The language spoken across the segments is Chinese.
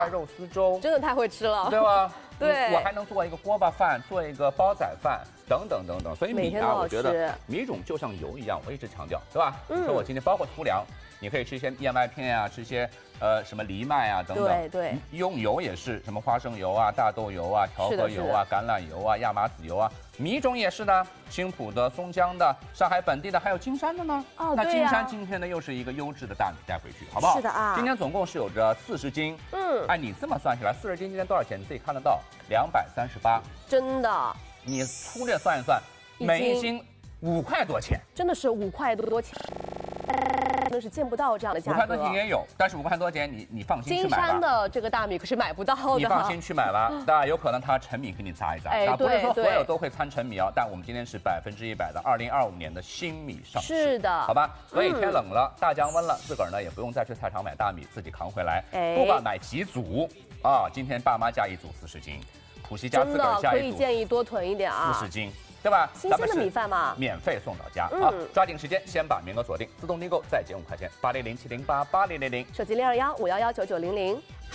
肉丝粥， 真的太会吃了， 对吧？ 对， 我还能做一个锅巴饭，做一个煲仔饭，等等等等。所以米啊，我觉得米种就像油一样，我一直强调，对吧？说我今天包括粗粮，你可以吃一些燕麦片啊，吃一些什么藜麦啊等等。 对， 用油也是什么花生油啊、大豆油啊、调和油啊、橄榄油啊、亚麻籽油啊。米种也是的，青浦的、松江的、上海本地的，还有金山的呢。 哦， 那金山今天呢又是一个优质的大米带回去，好不好？ 是的啊。 今天总共是有着40斤。按你这么算下来，40斤今天多少钱？你自己看得到，238。真的。 你粗略算一算，每一斤5块多钱。 真的是5块多钱。真的是见不到这样的价格。 5块多钱也有，但是5块多钱你放心去买吧。 金山的这个大米可是买不到的。 你放心去买吧，当然有可能它陈米给你砸一砸，不是说所有都会掺陈米哦。但我们今天是100%的2025年的新米上市， 是的， 好吧？所以天冷了，大降温了，自个儿呢也不用再去菜场买大米，自己扛回来。不管买几组啊，今天爸妈加一组40斤，普希家自个儿加一组， 可以建议多囤一点啊 ，40斤。对吧？ 新鲜的米饭嘛， 免费送到家啊！抓紧时间，先把名额锁定，自动订购再减5块钱，800-708-8000， 手机021-511-9900。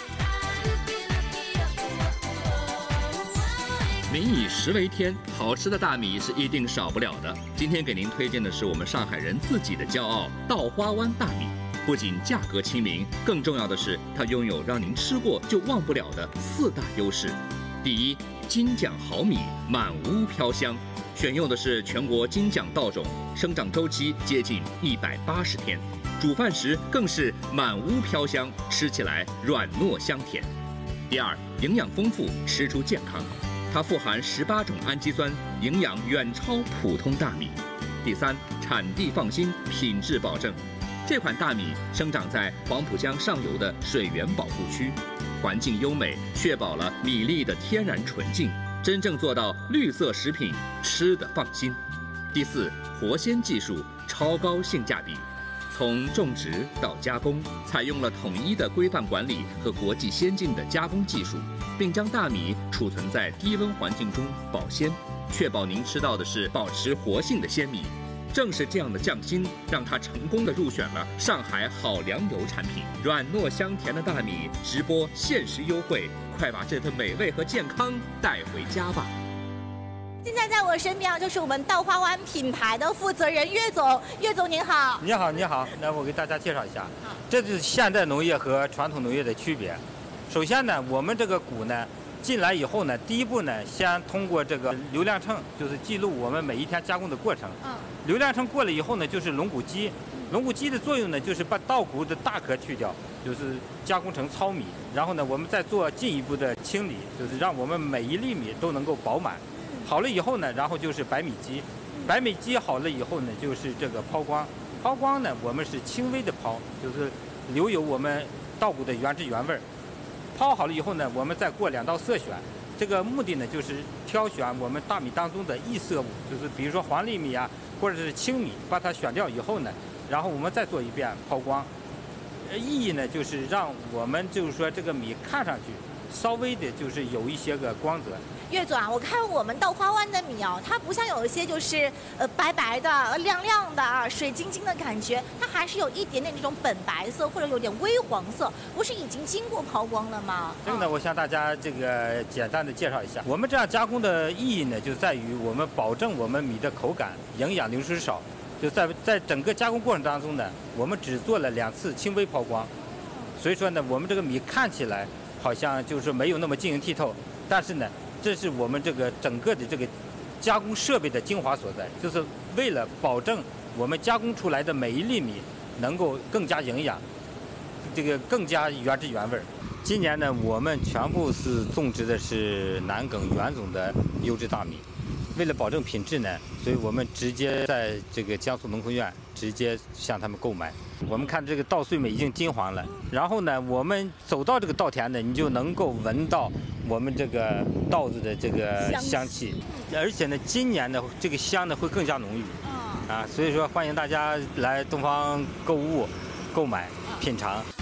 民以食为天，好吃的大米是一定少不了的。今天给您推荐的是我们上海人自己的骄傲——稻花湾大米。不仅价格亲民，更重要的是它拥有让您吃过就忘不了的4大优势。第一，金奖好米，满屋飘香。选用的是全国金奖稻种，生长周期接近180天，煮饭时更是满屋飘香，吃起来软糯香甜。第二，营养丰富，吃出健康，它富含18种氨基酸，营养远超普通大米。第三，产地放心，品质保证。这款大米生长在黄浦江上游的水源保护区，环境优美，确保了米粒的天然纯净，真正做到绿色食品，吃得放心。第四，活鲜技术，超高性价比。从种植到加工，采用了统一的规范管理和国际先进的加工技术，并将大米储存在低温环境中保鲜，确保您吃到的是保持活性的鲜米。正是这样的匠心，让它成功地入选了上海好粮油产品。软糯香甜的大米，直播限时优惠，快把这份美味和健康带回家吧！ 现在在我身边啊，就是我们稻花湾品牌的负责人岳总。岳总您好。 你好，你好。那我给大家介绍一下，这就是现代农业和传统农业的区别。首先呢，我们这个谷呢进来以后呢，第一步呢，先通过这个流量秤，就是记录我们每一天加工的过程。流量秤过了以后呢，就是龙骨机。龙骨机的作用呢，就是把稻谷的大壳去掉，就是加工成糙米。然后呢，我们再做进一步的清理，就是让我们每一粒米都能够饱满。好了以后呢，然后就是白米机。白米机好了以后呢，就是这个抛光。抛光呢，我们是轻微的抛，就是留有我们稻谷的原汁原味。抛好了以后呢，我们再过2道色选。这个目的呢，就是挑选我们大米当中的异色物，就是比如说黄粒米啊，或者是青米，把它选掉以后呢，然后我们再做一遍抛光。意义呢，就是让我们就是说这个米看上去稍微的就是有一些个光泽。 岳总啊，我看我们稻花湾的米啊，它不像有一些就是白白的、亮亮的啊、水晶晶的感觉，它还是有一点点那种本白色或者有点微黄色，不是已经经过抛光了吗？ 这个呢，我向大家这个简单的介绍一下，我们这样加工的意义呢，就在于我们保证我们米的口感、营养流失少。就在整个加工过程当中呢，我们只做了2次轻微抛光，所以说呢，我们这个米看起来好像就是没有那么晶莹剔透，但是呢，这是我们这个整个的这个加工设备的精华所在，就是为了保证我们加工出来的每一粒米能够更加营养，这个更加原汁原味。今年呢，我们全部是种植的是南埂原种的优质大米。为了保证品质呢，所以我们直接在这个江苏农科院直接向他们购买。我们看这个稻穗米已经金黄了，然后呢，我们走到这个稻田呢，你就能够闻到我们这个稻子的这个香气，而且呢，今年呢，这个香呢会更加浓郁。所以说欢迎大家来东方购物、购买、品尝。